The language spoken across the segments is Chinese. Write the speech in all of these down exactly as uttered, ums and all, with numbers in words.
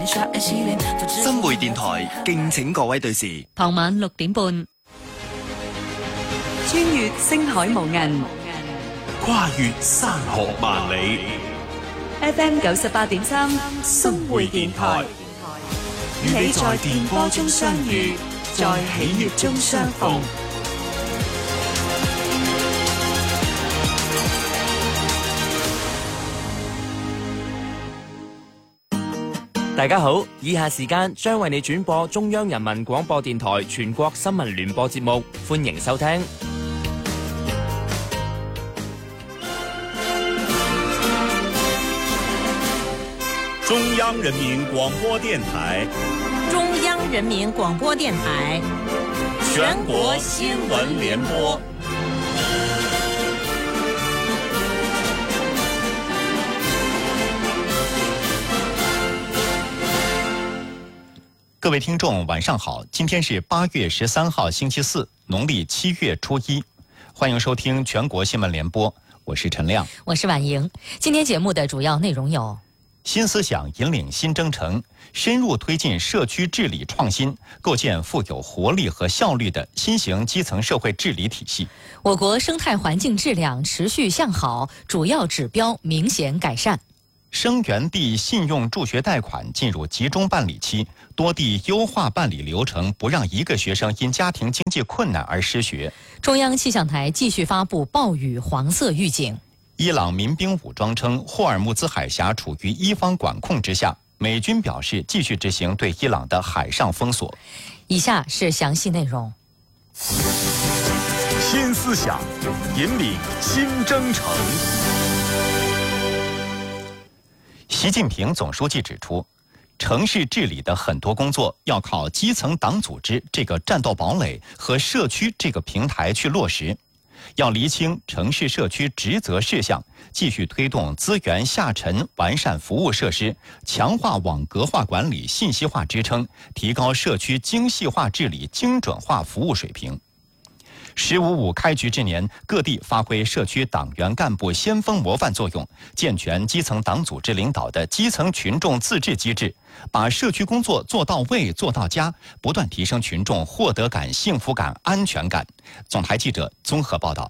新會電台敬請各位對視。 傍晚六點半， 穿越星海無垠， 跨越山河萬里。 F M 九十八點三，新會電台，與你在電波中相遇，在喜悅中相逢。 大家好，以下時間將為你轉播中央人民廣播電台全國新聞聯播節目，歡迎收聽。 中央人民廣播電台， 中央人民廣播電台， 全國新聞聯播。 各位听众晚上好，今天是八月十三号星期四，农历七月初一，欢迎收听全国新闻联播，我是陈亮， 我是婉莹。今天节目的主要内容有： 新思想引领新征程，深入推进社区治理创新，构建富有活力和效率的新型基层社会治理体系。 我国生态环境质量持续向好，主要指标明显改善。 生源地信用助学贷款进入集中办理期，多地优化办理流程，不让一个学生因家庭经济困难而失学。 中央气象台继续发布暴雨黄色预警。 伊朗民兵武装称霍尔木兹海峡处于伊方管控之下，美军表示继续执行对伊朗的海上封锁。 以下是详细内容。 新思想引领新征程。 习近平总书记指出，城市治理的很多工作要靠基层党组织这个战斗堡垒和社区这个平台去落实，要厘清城市社区职责事项，继续推动资源下沉，完善服务设施，强化网格化管理信息化支撑，提高社区精细化治理精准化服务水平。十五五开局之年，各地发挥社区党员干部先锋模范作用，健全基层党组织领导的基层群众自治机制，把社区工作做到位、做到家，不断提升群众获得感、幸福感、安全感。总台记者综合报道。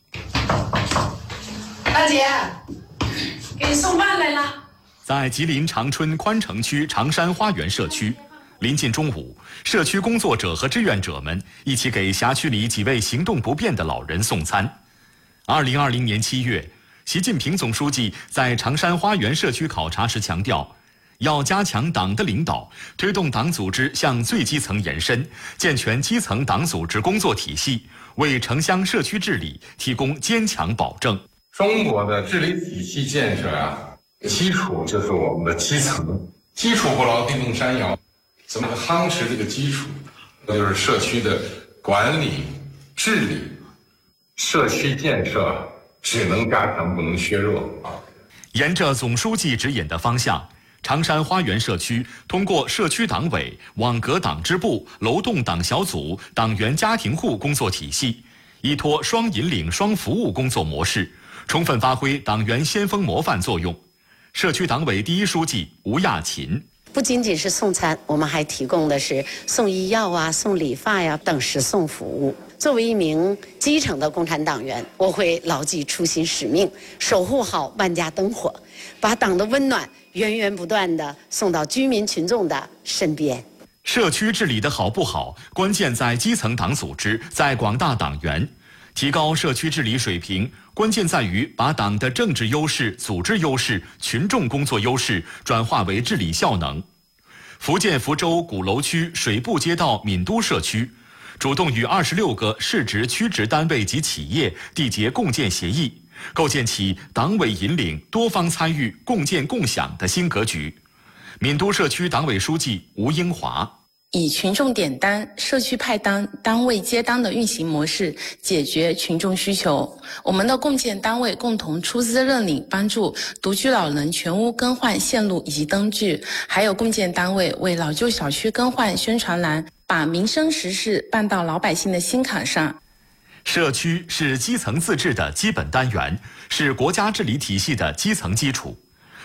大姐，给你送饭来了。 在吉林长春宽城区长山花园社区，临近中午，社区工作者和志愿者们一起给辖区里几位行动不便的老人送餐。二零二零年七月，习近平总书记在长山花园社区考察时强调，要加强党的领导，推动党组织向最基层延伸，健全基层党组织工作体系，为城乡社区治理提供坚强保证。 中国的治理体系建设啊，基础就是我们的基层，基础不牢，地动山摇。怎么夯实这个基础？那就是社区的管理、治理、社区建设只能加强，不能削弱啊。 沿着总书记指引的方向，长山花园社区通过社区党委、网格党支部、楼栋党小组、党员家庭户工作体系，依托双引领、双服务工作模式，充分发挥党员先锋模范作用。社区党委第一书记吴亚琴。 不仅仅是送餐，我们还提供的是送医药啊、送理发呀、等实送服务。作为一名基层的共产党员，我会牢记初心使命，守护好万家灯火，把党的温暖源源不断地送到居民群众的身边。 社区治理的好不好，关键在基层党组织，在广大党员。提高社区治理水平，关键在于把党的政治优势、组织优势、群众工作优势转化为治理效能。福建福州鼓楼区水部街道闽都社区，主动与二十六个市直区直单位及企业缔结共建协议，构建起党委引领、多方参与、共建共享的新格局。闽都社区党委书记吴英华。 以群众点单、社区派单、单位接单的运行模式解决群众需求。我们的共建单位共同出资认领，帮助独居老人全屋更换线路以及灯具，还有共建单位为老旧小区更换宣传栏，把民生实事办到老百姓的心坎上。 社区是基层自治的基本单元，是国家治理体系的基层基础。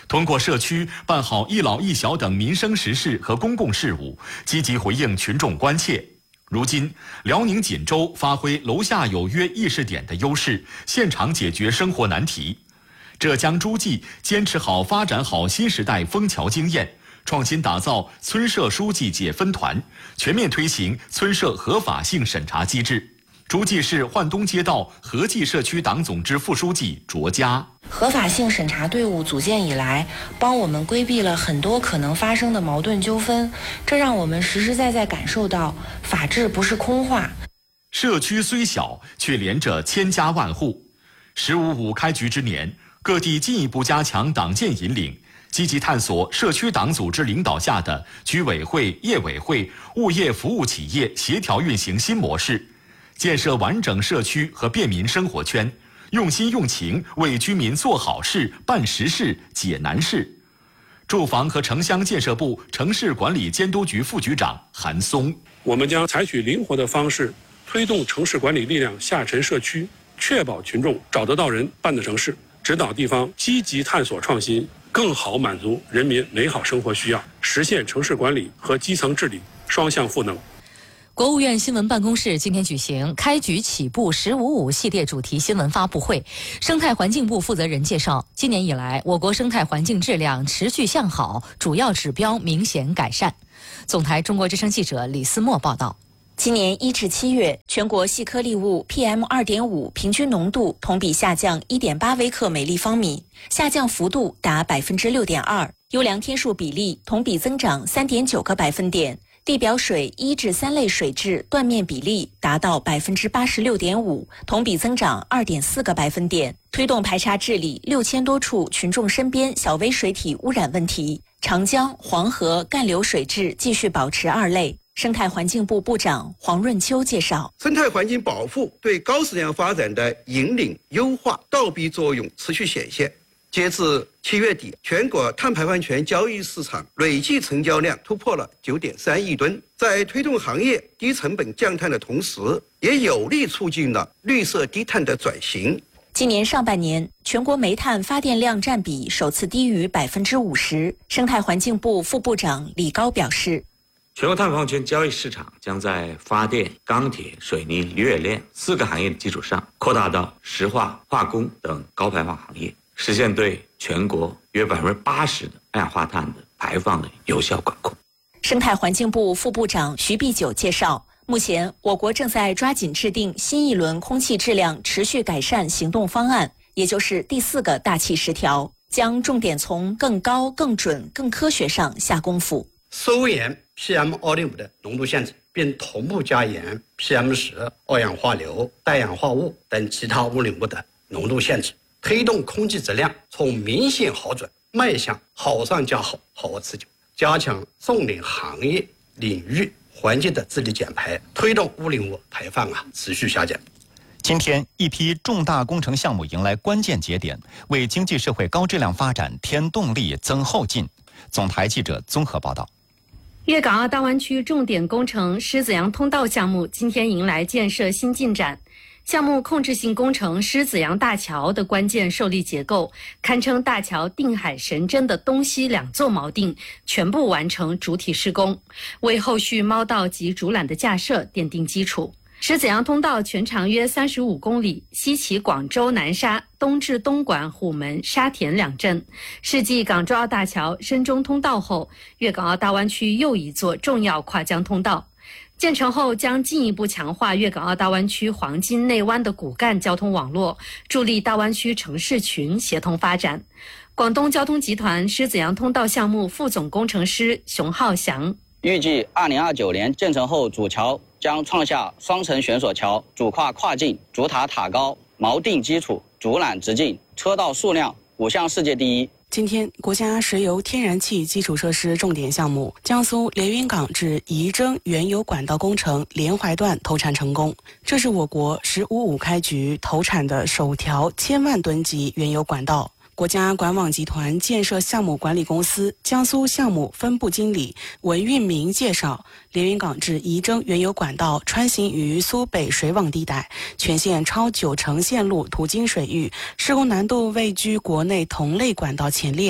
通过社区办好一老一小等民生实事和公共事务，积极回应群众关切。如今，辽宁锦州发挥楼下有约议事点的优势，现场解决生活难题。浙江诸暨坚持好发展好新时代枫桥经验，创新打造村社书记解分团，全面推行村社合法性审查机制。诸暨市焕东街道合济社区党总支副书记卓佳： 合法性审查队伍组建以来，帮我们规避了很多可能发生的矛盾纠纷，这让我们实实在在感受到法治不是空话。 社区虽小，却连着千家万户。十五五开局之年，各地进一步加强党建引领，积极探索社区党组织领导下的居委会、业委会、物业服务企业协调运行新模式，建设完整社区和便民生活圈，用心用情为居民做好事、办实事、解难事。住房和城乡建设部城市管理监督局副局长韩松： 我们将采取灵活的方式，推动城市管理力量下沉社区，确保群众找得到人、办得成事，指导地方积极探索创新，更好满足人民美好生活需要，实现城市管理和基层治理双向赋能。 国务院新闻办公室今天举行开局起步十五五系列主题新闻发布会，生态环境部负责人介绍，今年以来，我国生态环境质量持续向好，主要指标明显改善。总台中国之声记者李思墨报道。 今年一至七月，全国细颗粒物 P M 二点五 平均浓度同比下降 一点八 微克每立方米，下降幅度达 百分之六点二， 优良天数比例同比增长 三点九 个百分点。地表水一至三类水质断面比例达到 百分之八十六点五， 同比增长 二点四 个百分点。推动排查治理六千多处群众身边小微水体污染问题，长江、黄河干流水质继续保持二类。生态环境部部长黄润秋介绍， 生态环境保护对高质量发展的引领优化倒逼作用持续显现。截至七月底，全国碳排放权交易市场累计成交量突破了 九点三亿吨，在推动行业低成本降碳的同时，也有力促进了绿色低碳的转型。 今年上半年，全国煤炭发电量占比首次低于 百分之五十。生态环境部副部长李高表示， 全国碳排放权交易市场将在发电、钢铁、水泥、铝冶炼四个行业的基础上，扩大到石化、化工等高排放行业，实现对全国约 百分之八十 的二氧化碳的排放的有效管控。 生态环境部副部长徐碧九介绍，目前我国正在抓紧制定新一轮空气质量持续改善行动方案，也就是第四个大气十条，将重点从更高、更准、更科学上下功夫。 收严 P M 二点五 的浓度限制，并同步加严 P M 十、二氧化硫、氮氧化物等其他污染物的浓度限制，推动空气质量从明显好转迈向好上加好、好而持久，加强重点行业领域环境的治理减排，推动污染物排放啊持续下降。 今天，一批重大工程项目迎来关键节点，为经济社会高质量发展添动力、增后劲。总台记者综合报道。 粤港澳大湾区重点工程狮子洋通道项目今天迎来建设新进展。项目控制性工程狮子洋大桥的关键受力结构，堪称大桥定海神针的东西两座锚定全部完成主体施工，为后续猫道及主缆的架设奠定基础。狮子洋通道全长约三十五公里，西起广州南沙，东至东莞、虎门、沙田两镇，是继港珠澳大桥、深中通道后，粤港澳大湾区又一座重要跨江通道。建成后将进一步强化粤港澳大湾区黄金内湾的骨干交通网络，助力大湾区城市群协同发展。广东交通集团狮子洋通道项目副总工程师熊浩翔， 预计二零二九年建成后，主桥将创下双层悬索桥、主跨跨境、主塔塔高、锚定基础、主缆直径、车道数量五项世界第一。 今天，国家石油天然气基础设施重点项目江苏连云港至仪征原油管道工程连淮段投产成功，这是我国“十五五”开局投产的首条千万吨级原油管道。国家管网集团建设项目管理公司江苏项目分部经理文运明介绍，连云港至仪征原油管道穿行于苏北水网地带，全线超九成线路途经水域，施工难度位居国内同类管道前列。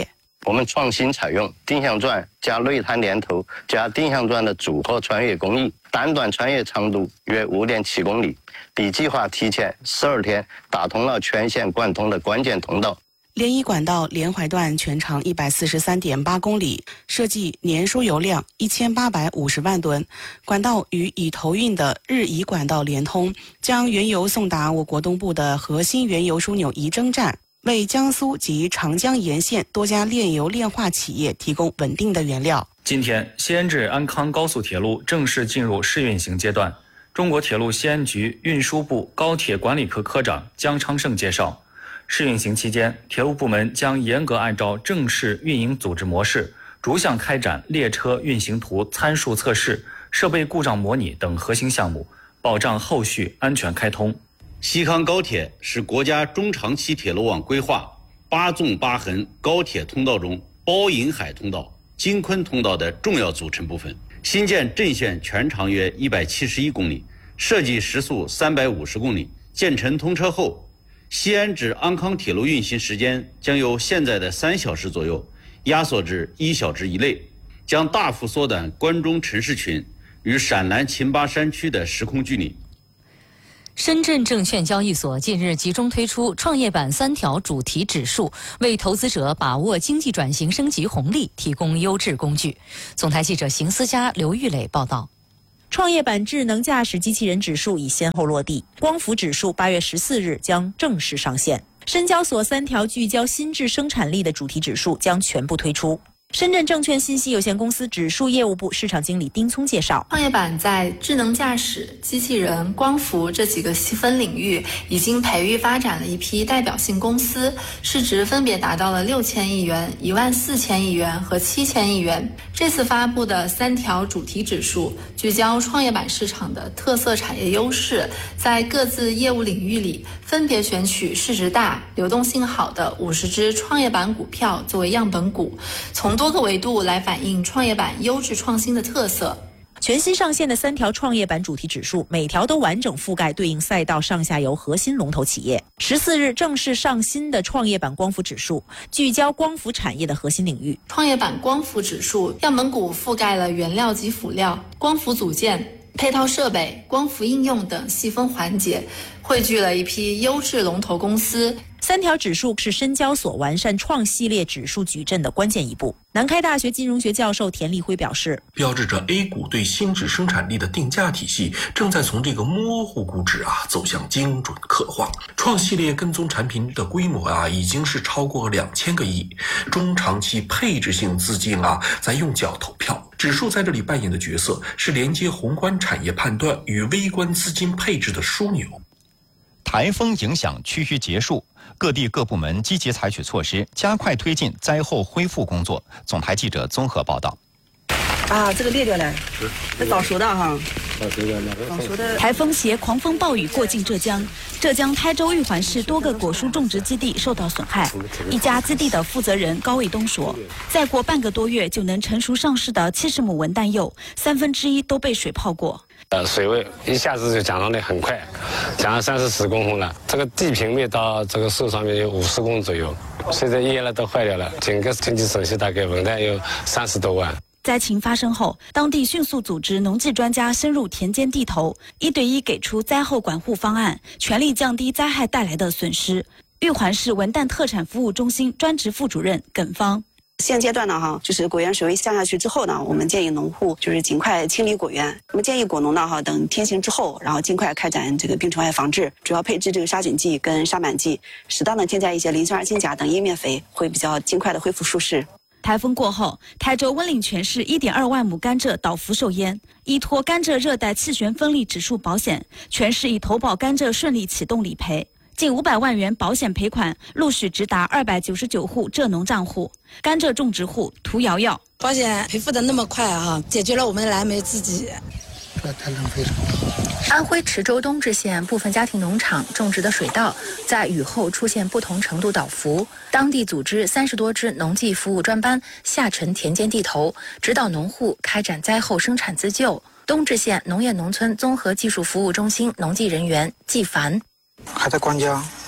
我们创新采用定向钻加内滩连头加定向钻的组合穿越工艺，单段穿越长度约 五点七公里，比计划提前十二天打通了全线贯通的关键通道。 涟漪管道连淮段全长一百四十三点八公里，设计年输油量一千八百五十万吨，管道与已投运的日乙管道连通，将原油送达我国东部的核心原油枢纽仪征站，为江苏及长江沿线多家炼油炼化企业提供稳定的原料。 今天，西安至安康高速铁路正式进入试运行阶段。中国铁路西安局运输部高铁管理科科长姜昌胜介绍，试运行期间，铁路部门将严格按照正式运营组织模式，逐项开展列车运行图参数测试、设备故障模拟等核心项目，保障后续安全开通。 西康高铁是国家中长期铁路网规划八纵八横高铁通道中包银海通道、京昆通道的重要组成部分。新建阵线全长约一百七十一公里，设计时速三百五十公里。建成通车后，西安至安康铁路运行时间将由现在的三小时左右压缩至一小时以内，将大幅缩短关中城市群与陕南秦巴山区的时空距离。 深圳证券交易所近日集中推出创业板三条主题指数，为投资者把握经济转型升级红利提供优质工具。总台记者邢思佳、刘玉磊报道。 创业板智能驾驶机器人指数已先后落地，光伏指数八月十四日将正式上线。深交所三条聚焦新质生产力的主题指数将全部推出。深圳证券信息有限公司指数业务部市场经理丁聪介绍， 创业板在智能驾驶、机器人、光伏这几个细分领域已经培育发展了一批代表性公司，市值分别达到了六千亿元、一万四千亿元和七千亿元。这次发布的三条主题指数聚焦创业板市场的特色产业优势，在各自业务领域里分别选取市值大、流动性好的五十只创业板股票作为样本股，从多个维度来反映创业板优质创新的特色。 全新上线的三条创业板主题指数，每条都完整覆盖对应赛道上下游核心龙头企业。十四日正式上新的创业板光伏指数，聚焦光伏产业的核心领域。 创业板光伏指数样本股覆盖了原料及辅料、光伏组件、配套设备、光伏应用等细分环节，汇聚了一批优质龙头公司。 三条指数是深交所完善创系列指数矩阵的关键一步。南开大学金融学教授田立辉表示， 标志着 A 股对新质生产力的定价体系正在从这个模糊估值啊走向精准刻画。创系列跟踪产品的规模啊已经是超过两千个亿，中长期配置性资金啊在用脚投票。指数在这里扮演的角色是连接宏观产业判断与微观资金配置的枢纽。 台风影响趋于结束，各地各部门积极采取措施，加快推进灾后恢复工作。总台记者综合报道。 啊，这个裂掉了，这早熟的哈。早熟的。 台风携狂风暴雨过境浙江，浙江台州玉环市多个果蔬种植基地受到损害。一家基地的负责人高卫东说，再过半个多月就能成熟上市的七十亩文旦柚，三分之一都被水泡过。 呃，水位一下子就降到的很快，降了三四十公分了。这个地平面到这个树上面有五十公左右，现在叶了都坏掉了。整个经济损失大概文旦有三十多万。 灾情发生后，当地迅速组织农技专家深入田间地头，一对一给出灾后管护方案，全力降低灾害带来的损失。玉环市文旦特产服务中心专职副主任耿芳。 现阶段呢，哈，就是果园水位降下去之后呢，我们建议农户就是尽快清理果园。我们建议果农呢，哈，等天晴之后，然后尽快开展这个病虫害防治，主要配置这个杀菌剂跟杀螨剂，适当的添加一些磷酸二氢钾等叶面肥，会比较尽快的恢复舒适。 台风过后，台州温岭全市 一点二万亩甘蔗倒伏受淹。依托甘蔗热带气旋风力指数保险，全市已投保甘蔗顺利启动理赔，近五百万元保险赔款陆续直达二百九十九户蔗农账户。甘蔗种植户涂瑶瑶， 保险赔付的那么快啊，解决了我们蓝莓自己。 这谈成非常好。 安徽池州东至县部分家庭农场种植的水稻在雨后出现不同程度倒伏，当地组织三十多支农技服务专班下沉田间地头，指导农户开展灾后生产自救。东至县农业农村综合技术服务中心农技人员季凡， 还在关家，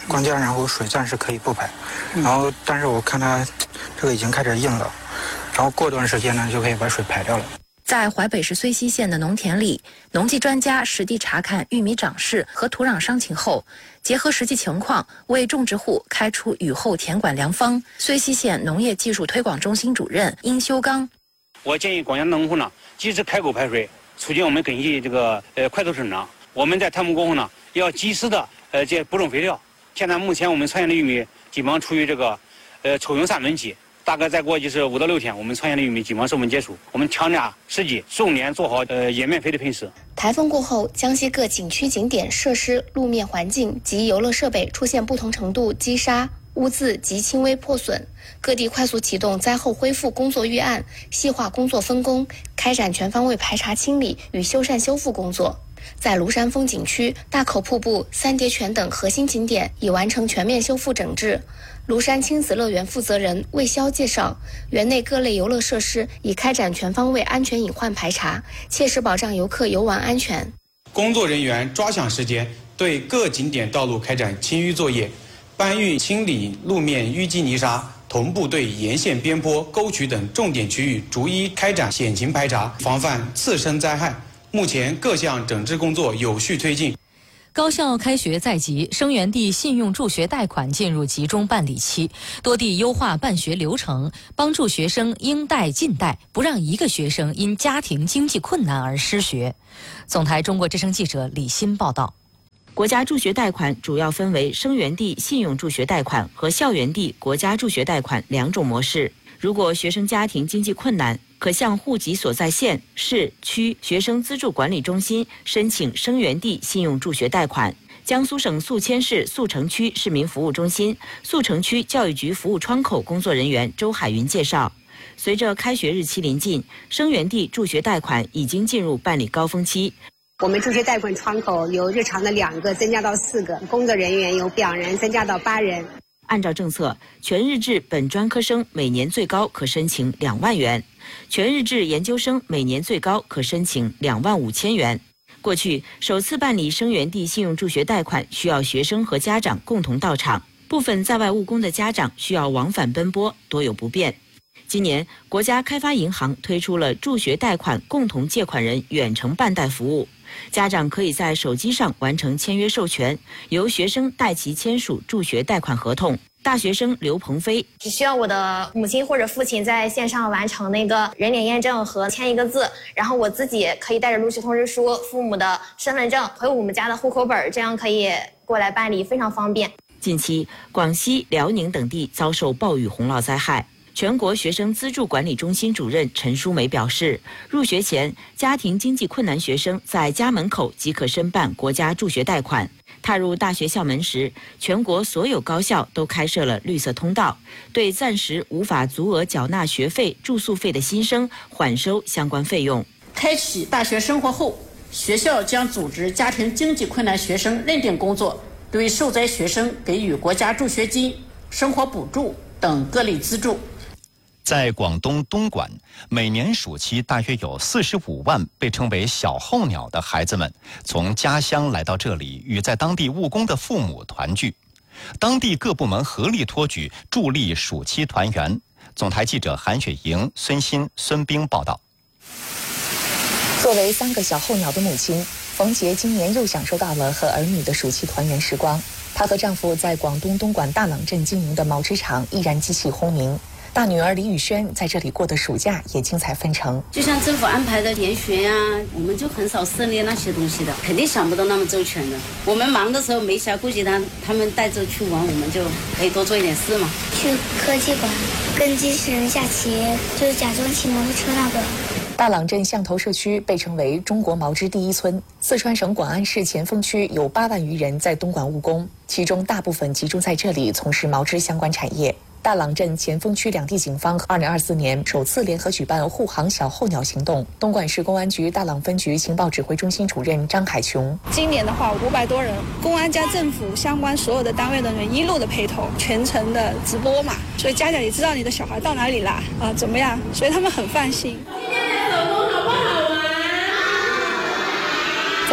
关键然后水暂时可以不排，然后但是我看它这个已经开始硬了，然后过段时间呢就可以把水排掉了。 在淮北市睢溪县的农田里，农技专家实地查看玉米长势和土壤伤情后，结合实际情况，为种植户开出雨后田管良方。睢溪县农业技术推广中心主任殷修刚， 我建议广乡农户呢，及时开沟排水，促进我们根系这个呃快速生长。我们在探墓过后呢，要及时的呃这补充肥料。现在目前我们穿线的玉米基本上处于这个呃抽用三轮期。大概再过就是五到六天，我们穿线的玉米基本上授粉结束。我们强加时机，重点做好呃叶面肥的喷施。 台风过后，江西各景区景点设施、路面环境及游乐设备出现不同程度积沙、污渍及轻微破损，各地快速启动灾后恢复工作预案，细化工作分工，开展全方位排查清理与修缮修复工作。在庐山风景区、大口瀑布、三叠泉等核心景点已完成全面修复整治。庐山亲子乐园负责人魏潇介绍，园内各类游乐设施已开展全方位安全隐患排查，切实保障游客游玩安全。 工作人员抓响时间，对各景点道路开展清淤作业，搬运清理路面淤积泥沙，同步对沿线边坡、沟渠等重点区域逐一开展险情排查，防范次生灾害。目前各项整治工作有序推进。 高校开学在即，生源地信用助学贷款进入集中办理期，多地优化办学流程，帮助学生应贷尽贷，不让一个学生因家庭经济困难而失学。总台中国之声记者李欣报道。 国家助学贷款主要分为生源地信用助学贷款和校园地国家助学贷款两种模式。如果学生家庭经济困难，可向户籍所在县、市、区学生资助管理中心申请生源地信用助学贷款。江苏省宿迁市宿城区市民服务中心宿城区教育局服务窗口工作人员周海云介绍，随着开学日期临近，生源地助学贷款已经进入办理高峰期。 我们助学贷款窗口由日常的两个增加到四个，工作人员由两人增加到八人。 按照政策，全日制本专科生每年最高可申请两万元，全日制研究生每年最高可申请两万五千元。过去首次办理生源地信用助学贷款需要学生和家长共同到场，部分在外务工的家长需要往返奔波，多有不便。今年，国家开发银行推出了助学贷款共同借款人远程办贷服务，家长可以在手机上完成签约授权，由学生代其签署助学贷款合同。大学生刘鹏飞只需要我的母亲或者父亲在线上完成那个人脸验证和签一个字，然后我自己可以带着录取通知书、父母的身份证和我们家的户口本，这样可以过来办理，非常方便。 近期，广西、辽宁等地遭受暴雨洪涝灾害。全国学生资助管理中心主任陈淑梅表示，入学前家庭经济困难学生在家门口即可申办国家助学贷款。踏入大学校门时，全国所有高校都开设了绿色通道，对暂时无法足额缴纳学费、住宿费的新生缓收相关费用。 开启大学生活后，学校将组织家庭经济困难学生认定工作，对受灾学生给予国家助学金、生活补助等各类资助。 在广东东莞，每年暑期大约有四十五万被称为小候鸟的孩子们从家乡来到这里，与在当地务工的父母团聚。当地各部门合力托举，助力暑期团圆。总台记者韩雪莹、孙鑫、孙冰报道。 作为三个小候鸟的母亲，冯杰今年又享受到了和儿女的暑期团圆时光。她和丈夫在广东东莞大朗镇经营的毛织厂依然机器轰鸣。大女儿李宇轩在这里过的暑假也精彩纷呈， 就像政府安排的研学呀、啊，我们就很少涉猎那些东西的，肯定想不到那么周全的。我们忙的时候没暇顾及他，他们带着去玩，我们就可以多做一点事嘛。 去科技馆跟机器人下棋，就是假装骑摩托车那个。 大朗镇象头社区被称为中国毛织第一村。四川省广安市前锋区有八万余人在东莞务工，其中大部分集中在这里从事毛织相关产业。大朗镇前锋区两地警方二零二四年首次联合举办护航小候鸟行动。东莞市公安局大朗分局情报指挥中心主任张海琼： 今年的话，五百多人，公安加政府相关所有的单位的人一路的陪同，全程的直播嘛，所以家长也知道你的小孩到哪里啦，啊怎么样，所以他们很放心。 在大朗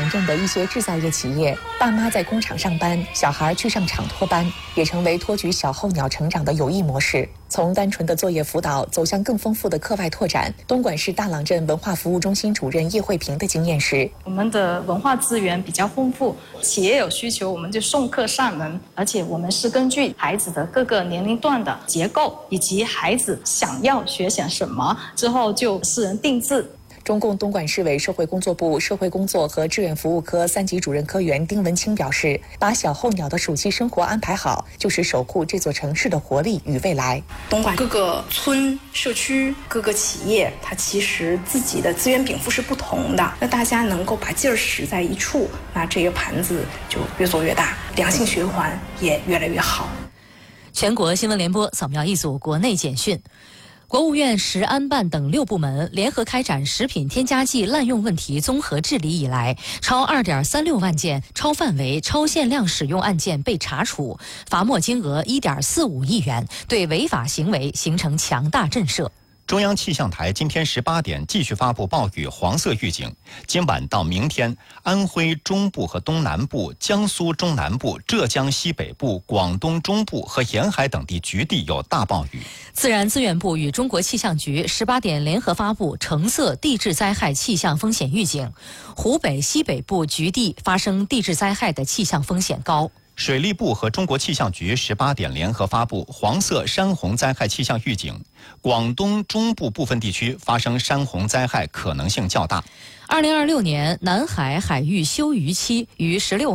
镇的一些制造业企业，爸妈在工厂上班，小孩去上厂托班，也成为托举小候鸟成长的有益模式。从单纯的作业辅导走向更丰富的课外拓展，东莞市大朗镇文化服务中心主任叶慧萍的经验是： 我们的文化资源比较丰富，企业有需求，我们就送客上门，而且我们是根据孩子的各个年龄段的结构以及孩子想要学些什么，之后就私人定制。 中共东莞市委社会工作部社会工作和志愿服务科三级主任科员丁文清表示，把小候鸟的暑期生活安排好，就是守护这座城市的活力与未来。 东莞各个村、社区、各个企业，它其实自己的资源禀赋是不同的，那大家能够把劲儿使在一处，那这个盘子就越做越大，良性循环也越来越好。 全国新闻联播扫描一组国内简讯。国务院食安办等六部门联合开展食品添加剂滥用问题综合治理以来，超 二点三六万件超范围、超限量使用案件被查处，罚没金额 一点四五亿元，对违法行为形成强大震慑。 中央气象台今天十八点继续发布暴雨黄色预警，今晚到明天，安徽中部和东南部、江苏中南部、浙江西北部、广东中部和沿海等地局地有大暴雨。 自然资源部与中国气象局十八点联合发布橙色地质灾害气象风险预警，湖北西北部局地发生地质灾害的气象风险高。 水利部和中国气象局十八点联合发布黄色山洪灾害气象预警，广东中部部分地区发生山洪灾害可能性较大。 二零二六年南海海域休渔期于十六